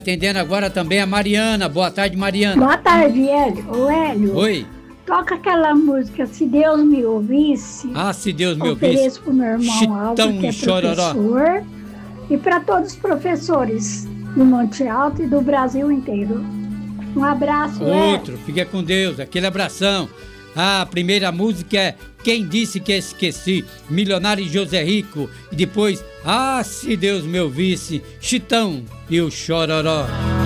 Atendendo agora também a Mariana. Boa tarde, Mariana. Boa tarde, Hélio. Ô, Hélio. Oi. Toca aquela música Se Deus Me Ouvisse. Ah, Se Deus Me Ouvisse. Ofereço pro meu irmão Aldo, que é professor. E para todos os professores do Monte Alto e do Brasil inteiro. Um abraço, Outro, fica com Deus. Aquele abração. A primeira música é Quem Disse Que Esqueci, Milionário e José Rico. E depois, Se Deus Me Ouvisse, Chitão e o Chororó.